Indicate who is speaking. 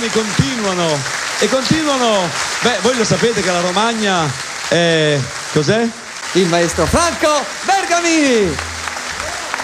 Speaker 1: brani continuano e continuano. Beh, voi lo sapete che la Romagna è... cos'è?
Speaker 2: Il maestro Franco Bergamini.